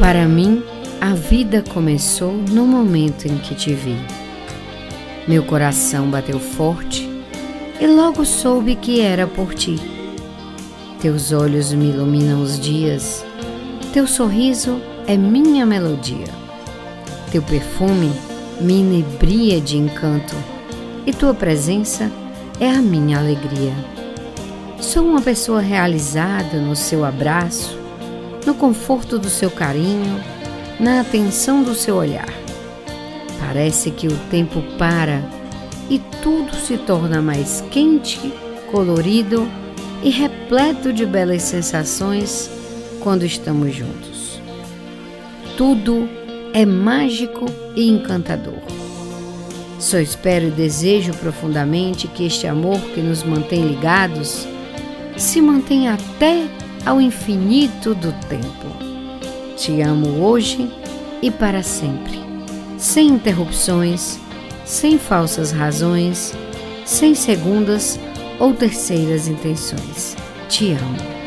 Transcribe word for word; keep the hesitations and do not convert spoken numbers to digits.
Para mim, a vida começou no momento em que te vi. Meu coração bateu forte e logo soube que era por ti. Teus olhos me iluminam os dias, teu sorriso é minha melodia. Teu perfume me inebria de encanto e tua presença é a minha alegria. Sou uma pessoa realizada no seu abraço, no conforto do seu carinho, na atenção do seu olhar. Parece que o tempo para e tudo se torna mais quente, colorido e repleto de belas sensações quando estamos juntos. Tudo é mágico e encantador. Só espero e desejo profundamente que este amor que nos mantém ligados se mantenha até ao infinito do tempo. Te amo hoje e para sempre, sem interrupções, sem falsas razões, sem segundas ou terceiras intenções. Te amo.